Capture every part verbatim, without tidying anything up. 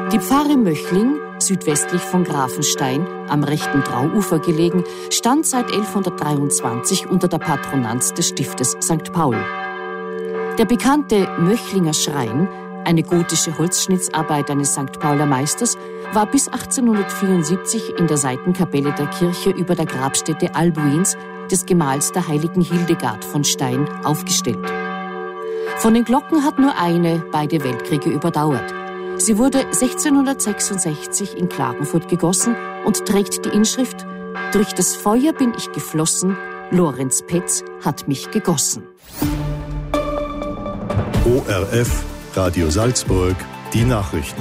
Die Pfarre Möchling, südwestlich von Grafenstein, am rechten Trauufer gelegen, stand seit elfhundertdreiundzwanzig unter der Patronanz des Stiftes Sankt Paul. Der bekannte Möchlinger Schrein, eine gotische Holzschnitzarbeit eines Sankt Pauler Meisters, war bis achtzehnhundertvierundsiebzig in der Seitenkapelle der Kirche über der Grabstätte Albuins, des Gemahls der heiligen Hildegard von Stein, aufgestellt. Von den Glocken hat nur eine beide Weltkriege überdauert. Sie wurde sechzehnhundertsechsundsechzig in Klagenfurt gegossen und trägt die Inschrift: Durch das Feuer bin ich geflossen, Lorenz Petz hat mich gegossen. O R F, Radio Salzburg, die Nachrichten.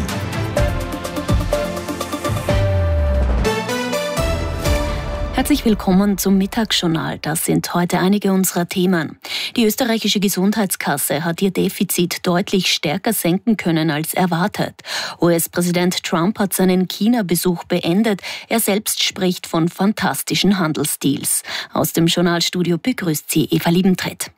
Herzlich willkommen zum Mittagsjournal. Das sind heute einige unserer Themen. Die österreichische Gesundheitskasse hat ihr Defizit deutlich stärker senken können als erwartet. U S-Präsident Trump hat seinen China-Besuch beendet. Er selbst spricht von fantastischen Handelsdeals. Aus dem Journalstudio begrüßt sie Eva Liebentritt.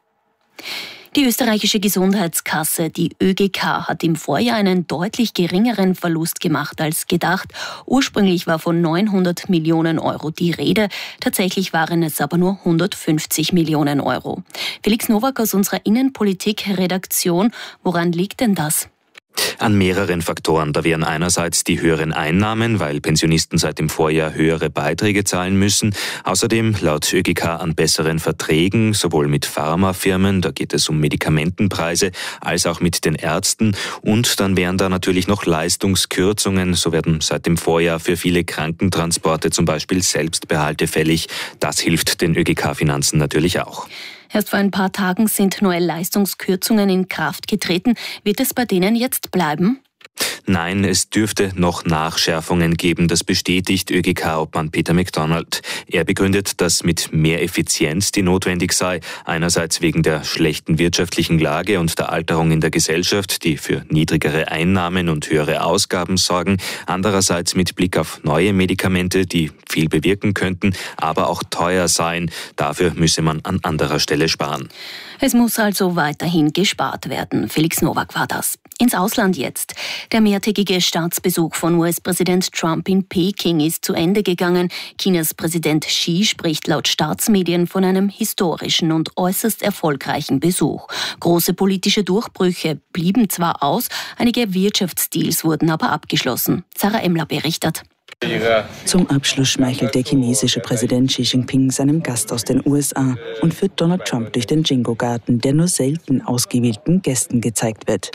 Die österreichische Gesundheitskasse, die Ö G K, hat im Vorjahr einen deutlich geringeren Verlust gemacht als gedacht. Ursprünglich war von neunhundert Millionen Euro die Rede. Tatsächlich waren es aber nur hundertfünfzig Millionen Euro. Felix Nowak aus unserer Innenpolitik-Redaktion. Woran liegt denn das? An mehreren Faktoren. Da wären einerseits die höheren Einnahmen, weil Pensionisten seit dem Vorjahr höhere Beiträge zahlen müssen. Außerdem laut Ö G K an besseren Verträgen, sowohl mit Pharmafirmen, da geht es um Medikamentenpreise, als auch mit den Ärzten. Und dann wären da natürlich noch Leistungskürzungen. So werden seit dem Vorjahr für viele Krankentransporte zum Beispiel Selbstbehalte fällig. Das hilft den Ö G K-Finanzen natürlich auch. Erst vor ein paar Tagen sind neue Leistungskürzungen in Kraft getreten. Wird es bei denen jetzt bleiben? Nein, es dürfte noch Nachschärfungen geben. Das bestätigt Ö G K-Obmann Peter McDonald. Er begründet, dass mit mehr Effizienz, die notwendig sei, einerseits wegen der schlechten wirtschaftlichen Lage und der Alterung in der Gesellschaft, die für niedrigere Einnahmen und höhere Ausgaben sorgen, andererseits mit Blick auf neue Medikamente, die viel bewirken könnten, aber auch teuer seien. Dafür müsse man an anderer Stelle sparen. Es muss also weiterhin gespart werden. Felix Nowak war das. Ins Ausland jetzt. Der mehrtägige Staatsbesuch von U S-Präsident Trump in Peking ist zu Ende gegangen. Chinas Präsident Xi spricht laut Staatsmedien von einem historischen und äußerst erfolgreichen Besuch. Große politische Durchbrüche blieben zwar aus, einige Wirtschaftsdeals wurden aber abgeschlossen. Sarah Emler berichtet. Zum Abschluss schmeichelt der chinesische Präsident Xi Jinping seinem Gast aus den U S A und führt Donald Trump durch den Jingo-Garten, der nur selten ausgewählten Gästen gezeigt wird.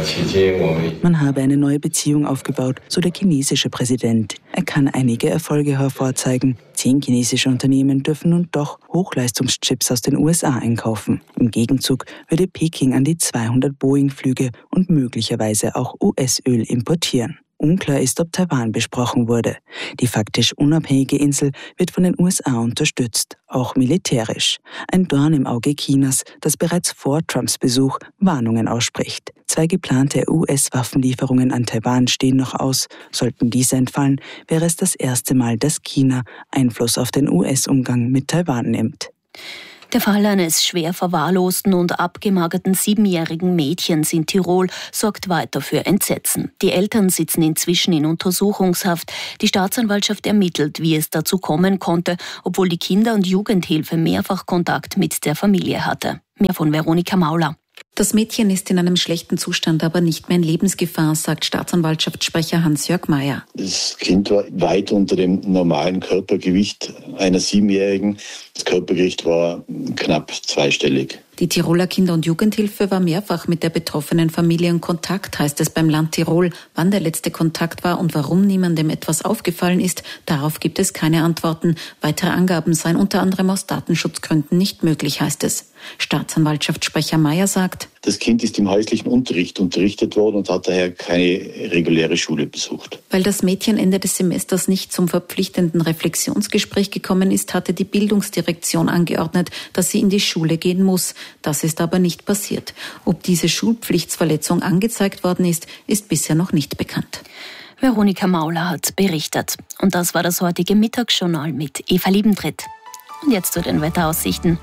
Man habe eine neue Beziehung aufgebaut, so der chinesische Präsident. Er kann einige Erfolge hervorzeigen. Zehn chinesische Unternehmen dürfen nun doch Hochleistungschips aus den U S A einkaufen. Im Gegenzug würde Peking an die zweihundert Boeing-Flüge und möglicherweise auch U S-Öl importieren. Unklar ist, ob Taiwan besprochen wurde. Die faktisch unabhängige Insel wird von den U S A unterstützt, auch militärisch. Ein Dorn im Auge Chinas, das bereits vor Trumps Besuch Warnungen ausspricht. Zwei geplante U S-Waffenlieferungen an Taiwan stehen noch aus. Sollten diese entfallen, wäre es das erste Mal, dass China Einfluss auf den U S-Umgang mit Taiwan nimmt. Der Fall eines schwer verwahrlosten und abgemagerten siebenjährigen Mädchens in Tirol sorgt weiter für Entsetzen. Die Eltern sitzen inzwischen in Untersuchungshaft. Die Staatsanwaltschaft ermittelt, wie es dazu kommen konnte, obwohl die Kinder- und Jugendhilfe mehrfach Kontakt mit der Familie hatte. Mehr von Veronika Mauler. Das Mädchen ist in einem schlechten Zustand, aber nicht mehr in Lebensgefahr, sagt Staatsanwaltschaftssprecher Hans-Jörg Mayer. Das Kind war weit unter dem normalen Körpergewicht einer Siebenjährigen. Das Körpergewicht war knapp zweistellig. Die Tiroler Kinder- und Jugendhilfe war mehrfach mit der betroffenen Familie in Kontakt, heißt es beim Land Tirol. Wann der letzte Kontakt war und warum niemandem etwas aufgefallen ist, darauf gibt es keine Antworten. Weitere Angaben seien unter anderem aus Datenschutzgründen nicht möglich, heißt es. Staatsanwaltschaftssprecher Mayer sagt: Das Kind ist im häuslichen Unterricht unterrichtet worden und hat daher keine reguläre Schule besucht. Weil das Mädchen Ende des Semesters nicht zum verpflichtenden Reflexionsgespräch gekommen ist, hatte die Bildungsdirektion angeordnet, dass sie in die Schule gehen muss. Das ist aber nicht passiert. Ob diese Schulpflichtsverletzung angezeigt worden ist, ist bisher noch nicht bekannt. Veronika Mauler hat berichtet. Und das war das heutige Mittagsjournal mit Eva Liebentritt. Und jetzt zu den Wetteraussichten.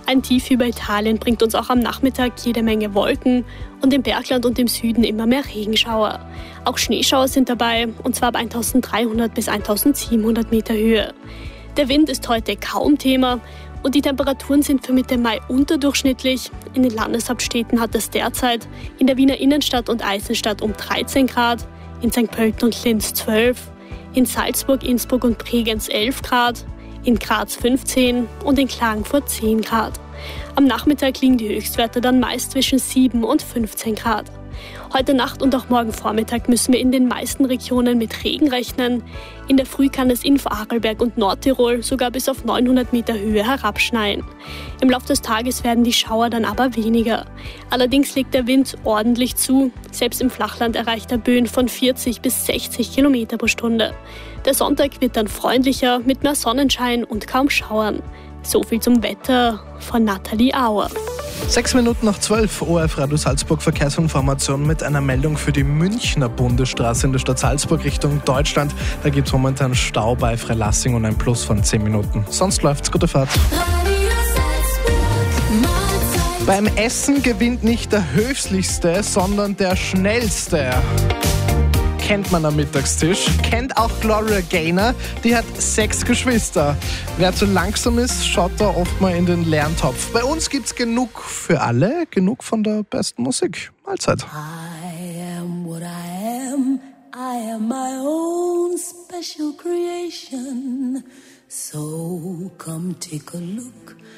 Ein Tief über Italien bringt uns auch am Nachmittag jede Menge Wolken und im Bergland und im Süden immer mehr Regenschauer. Auch Schneeschauer sind dabei, und zwar ab eintausenddreihundert bis eintausendsiebenhundert Meter Höhe. Der Wind ist heute kaum Thema und die Temperaturen sind für Mitte Mai unterdurchschnittlich. In den Landeshauptstädten hat es derzeit in der Wiener Innenstadt und Eisenstadt um dreizehn Grad, in Sankt Pölten und Linz zwölf, in Salzburg, Innsbruck und Bregenz elf Grad, in Graz fünfzehn und in Klagenfurt zehn Grad. Am Nachmittag liegen die Höchstwerte dann meist zwischen sieben und fünfzehn Grad. Heute Nacht und auch morgen Vormittag müssen wir in den meisten Regionen mit Regen rechnen. In der Früh kann es in Vorarlberg und Nordtirol sogar bis auf neunhundert Meter Höhe herabschneien. Im Laufe des Tages werden die Schauer dann aber weniger. Allerdings legt der Wind ordentlich zu. Selbst im Flachland erreicht er Böen von vierzig bis sechzig Kilometer pro Stunde. Der Sonntag wird dann freundlicher mit mehr Sonnenschein und kaum Schauern. So viel zum Wetter von Nathalie Auer. Sechs Minuten nach zwölf, O R F Radio Salzburg Verkehrsinformation mit einer Meldung für die Münchner Bundesstraße in der Stadt Salzburg Richtung Deutschland. Da gibt es momentan Stau bei Freilassing und ein Plus von zehn Minuten. Sonst läuft's, gute Fahrt. Beim Essen gewinnt nicht der Höflichste, sondern der Schnellste. Kennt man am Mittagstisch, kennt auch Gloria Gaynor, die hat sechs Geschwister. Wer zu langsam ist, schaut da oft mal in den leeren Topf. Bei uns gibt's genug für alle, genug von der besten Musik. Mahlzeit. I am what I am, I am my own special creation. So come take a look